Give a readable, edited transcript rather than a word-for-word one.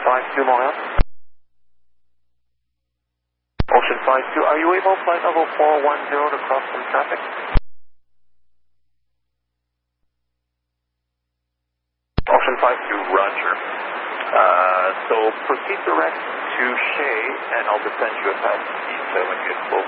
52 Montreal. Ocean 52, are you able, flight level 410 to cross some traffic? Ocean 52, roger. So proceed direct to Shea, and I'll descend you a taxi when you get close.